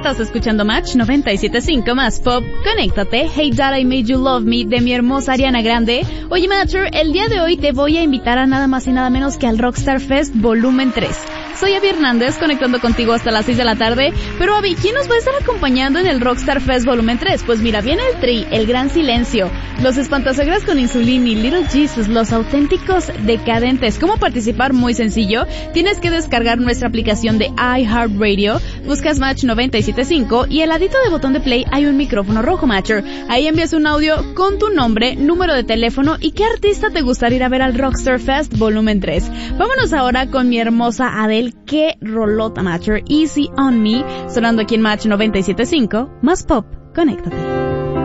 Estás escuchando Match 97.5 más Pop. Conéctate. Hey Dad, I Made You Love Me de mi hermosa Ariana Grande. Oye Matcher, el día de hoy te voy a invitar a nada más y nada menos que al Rockstar Fest Volumen 3. Soy Abby Hernández, conectando contigo hasta las 6 de la tarde. Pero Abby, ¿quién nos va a estar acompañando en el Rockstar Fest Volumen 3? Pues mira, viene el Tri, El Gran Silencio, Los Espantasegras con Insulini, Little Jesus, Los Auténticos Decadentes. ¿Cómo participar? Muy sencillo. Tienes que descargar nuestra aplicación de iHeartRadio, buscas Match 97.5 y al ladito del botón de play hay un micrófono rojo, Matcher. Ahí envías un audio con tu nombre, número de teléfono y qué artista te gustaría ir a ver al Rockstar Fest Volumen 3. Vámonos ahora con mi hermosa Adele. Qué rolota, Matcher. Easy on Me, sonando aquí en Match 97.5 más Pop. Conéctate.